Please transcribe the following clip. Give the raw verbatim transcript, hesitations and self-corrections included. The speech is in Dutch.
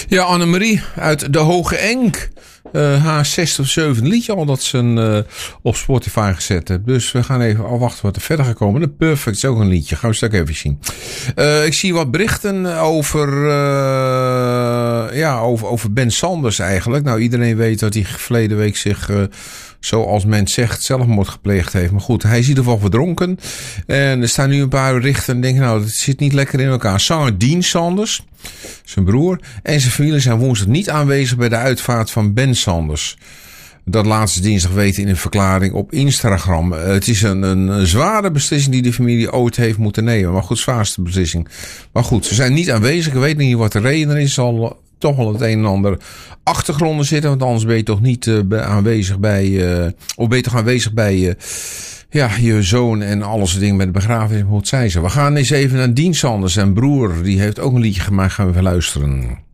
Ja, Annemarie uit de Hoge Enk. Uh, haar zesde of zevende liedje al dat ze uh, op Spotify gezet heeft. Dus we gaan even afwachten wat er verder gaat komen. De Perfect is ook een liedje. Gaan we straks even zien. Uh, ik zie wat berichten over, uh, ja, over, over Ben Sanders eigenlijk. Nou, iedereen weet dat hij verleden week zich, uh, zoals men zegt, zelfmoord gepleegd heeft. Maar goed, hij is in ieder geval verdronken. En er staan nu een paar berichten en denk nou, dat zit niet lekker in elkaar. Zanger Dean Sanders, zijn broer, en zijn familie zijn woensdag niet aanwezig bij de uitvaart van Ben Sanders. Dat laatste dinsdag weten in een verklaring op Instagram. Het is een, een zware beslissing die de familie ooit heeft moeten nemen. Maar goed, zwaarste beslissing. Maar goed, ze zijn niet aanwezig. Ik weet niet wat de reden is. Zal toch wel het een en ander achtergronden zitten. Want anders ben je toch niet uh, aanwezig bij... Uh, of ben je toch aanwezig bij... Uh, Ja, je zoon en alles soort dingen met de begrafenis. Hoe het zij ze. We gaan eens even naar Dean Sanders. Zijn broer, die heeft ook een liedje gemaakt. Gaan we even luisteren.